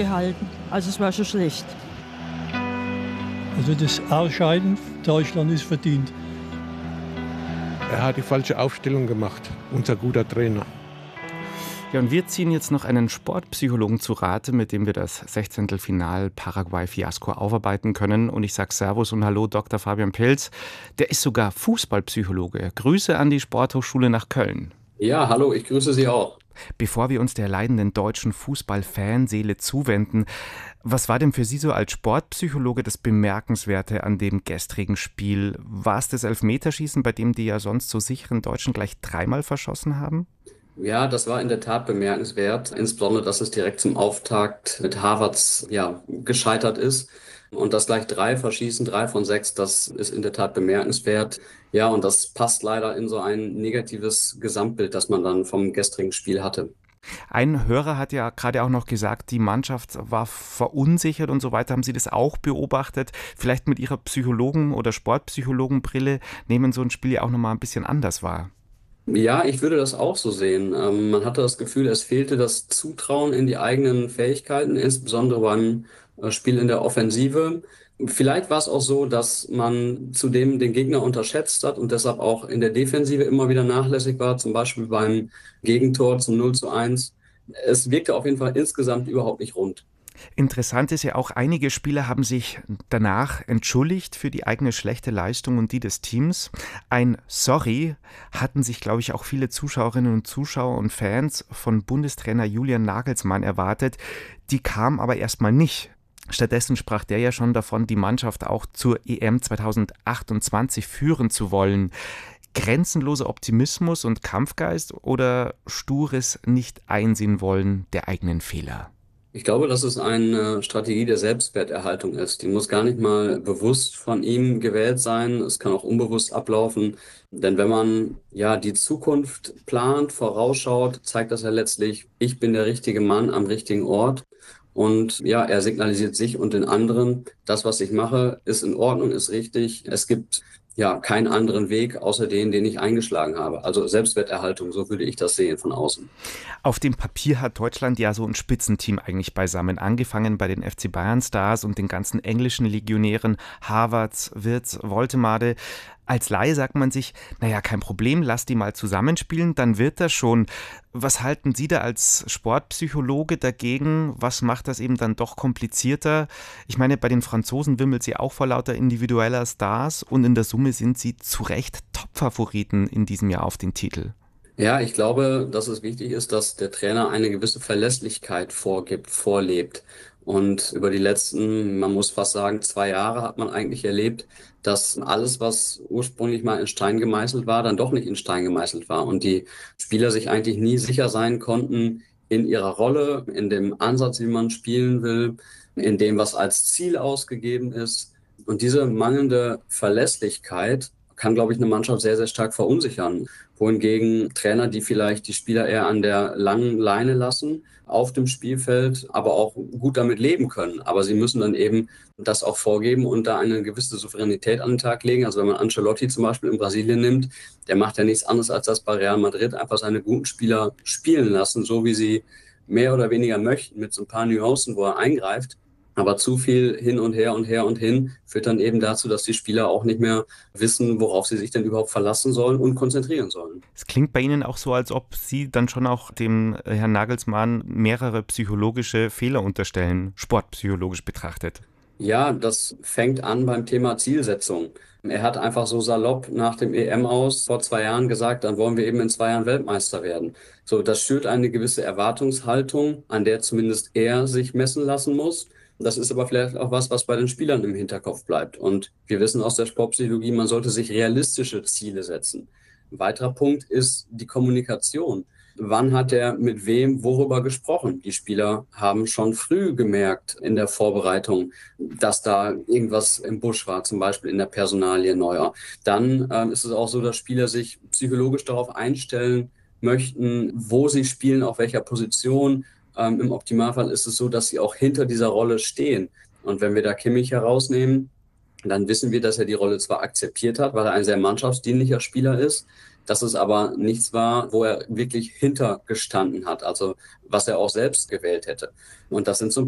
gehalten. Also es war schon schlecht. Also das Ausscheiden Deutschland ist verdient. Er hat die falsche Aufstellung gemacht, unser guter Trainer. Ja, und wir ziehen jetzt noch einen Sportpsychologen zu Rate, mit dem wir das Sechzehntelfinal Paraguay-Fiasko aufarbeiten können. Und ich sage Servus und Hallo, Dr. Fabian Pilz. Der ist sogar Fußballpsychologe. Grüße an die Sporthochschule nach Köln. Ja, hallo, ich grüße Sie auch. Bevor wir uns der leidenden deutschen Fußball-Fanseele zuwenden, was war denn für Sie so als Sportpsychologe das Bemerkenswerte an dem gestrigen Spiel? War es das Elfmeterschießen, bei dem die ja sonst so sicheren Deutschen gleich 3-mal verschossen haben? Ja, das war in der Tat bemerkenswert, insbesondere, dass es direkt zum Auftakt mit Havertz gescheitert ist. Und das gleich 3 verschießen, 3 von 6, das ist in der Tat bemerkenswert. Ja, und das passt leider in so ein negatives Gesamtbild, das man dann vom gestrigen Spiel hatte. Ein Hörer hat ja gerade auch noch gesagt, die Mannschaft war verunsichert und so weiter. Haben Sie das auch beobachtet? Vielleicht mit Ihrer Psychologen- oder Sportpsychologenbrille nehmen so ein Spiel ja auch nochmal ein bisschen anders wahr. Ja, ich würde das auch so sehen. Man hatte das Gefühl, es fehlte das Zutrauen in die eigenen Fähigkeiten, insbesondere beim Spiel in der Offensive. Vielleicht war es auch so, dass man zudem den Gegner unterschätzt hat und deshalb auch in der Defensive immer wieder nachlässig war, zum Beispiel beim Gegentor zum 0:1. Es wirkte auf jeden Fall insgesamt überhaupt nicht rund. Interessant ist ja auch, einige Spieler haben sich danach entschuldigt für die eigene schlechte Leistung und die des Teams. Ein Sorry hatten sich, glaube ich, auch viele Zuschauerinnen und Zuschauer und Fans von Bundestrainer Julian Nagelsmann erwartet. Die kam aber erstmal nicht. Stattdessen sprach der ja schon davon, die Mannschaft auch zur EM 2028 führen zu wollen. Grenzenloser Optimismus und Kampfgeist oder stures Nicht-Einsehen wollen der eigenen Fehler? Ich glaube, dass es eine Strategie der Selbstwerterhaltung ist. Die muss gar nicht mal bewusst von ihm gewählt sein. Es kann auch unbewusst ablaufen. Denn wenn man die Zukunft plant, vorausschaut, zeigt das ja letztlich, ich bin der richtige Mann am richtigen Ort. Und ja, er signalisiert sich und den anderen, das, was ich mache, ist in Ordnung, ist richtig. Es gibt keinen anderen Weg außer den ich eingeschlagen habe. Also Selbstwerterhaltung, so würde ich das sehen von außen. Auf dem Papier hat Deutschland ja so ein Spitzenteam eigentlich beisammen, angefangen bei den FC Bayern Stars und den ganzen englischen Legionären, Havertz, Wirtz, Woltemade. Als Laie sagt man sich, naja, kein Problem, lass die mal zusammenspielen, dann wird das schon. Was halten Sie da als Sportpsychologe dagegen? Was macht das eben dann doch komplizierter? Ich meine, bei den Franzosen wimmelt sie auch vor lauter individueller Stars und in der Summe sind sie zu Recht Top-Favoriten in diesem Jahr auf den Titel. Ja, ich glaube, dass es wichtig ist, dass der Trainer eine gewisse Verlässlichkeit vorlebt. Und über die letzten, man muss fast sagen, 2 Jahre hat man eigentlich erlebt, dass alles, was ursprünglich mal in Stein gemeißelt war, dann doch nicht in Stein gemeißelt war. Und die Spieler sich eigentlich nie sicher sein konnten in ihrer Rolle, in dem Ansatz, wie man spielen will, in dem, was als Ziel ausgegeben ist. Und diese mangelnde Verlässlichkeit kann, glaube ich, eine Mannschaft sehr, sehr stark verunsichern. Wohingegen Trainer, die vielleicht die Spieler eher an der langen Leine lassen, auf dem Spielfeld, aber auch gut damit leben können. Aber sie müssen dann eben das auch vorgeben und da eine gewisse Souveränität an den Tag legen. Also wenn man Ancelotti zum Beispiel in Brasilien nimmt, der macht ja nichts anderes, als das bei Real Madrid einfach seine guten Spieler spielen lassen, so wie sie mehr oder weniger möchten, mit so ein paar Nuancen, wo er eingreift. Aber zu viel hin und her und her und hin führt dann eben dazu, dass die Spieler auch nicht mehr wissen, worauf sie sich denn überhaupt verlassen sollen und konzentrieren sollen. Es klingt bei Ihnen auch so, als ob Sie dann schon auch dem Herrn Nagelsmann mehrere psychologische Fehler unterstellen, sportpsychologisch betrachtet. Ja, das fängt an beim Thema Zielsetzung. Er hat einfach so salopp nach dem EM aus vor 2 Jahren gesagt, dann wollen wir eben in 2 Jahren Weltmeister werden. So, das schürt eine gewisse Erwartungshaltung, an der zumindest er sich messen lassen muss. Das ist aber vielleicht auch was bei den Spielern im Hinterkopf bleibt. Und wir wissen aus der Sportpsychologie, man sollte sich realistische Ziele setzen. Ein weiterer Punkt ist die Kommunikation. Wann hat er mit wem worüber gesprochen? Die Spieler haben schon früh gemerkt in der Vorbereitung, dass da irgendwas im Busch war, zum Beispiel in der Personalie Neuer. Dann ist es auch so, dass Spieler sich psychologisch darauf einstellen möchten, wo sie spielen, auf welcher Position. Im Optimalfall ist es so, dass sie auch hinter dieser Rolle stehen. Und wenn wir da Kimmich herausnehmen, dann wissen wir, dass er die Rolle zwar akzeptiert hat, weil er ein sehr mannschaftsdienlicher Spieler ist, dass es aber nichts war, wo er wirklich hintergestanden hat, also was er auch selbst gewählt hätte. Und das sind so